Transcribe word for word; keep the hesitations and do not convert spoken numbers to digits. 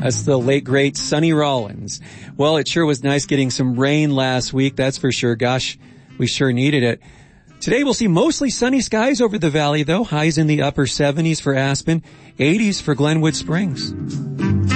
That's the late, great Sonny Rollins. Well, it sure was nice getting some rain last week, that's for sure. Gosh, we sure needed it. Today we'll see mostly sunny skies over the valley, though. Highs in the upper seventies for Aspen, eighties for Glenwood Springs.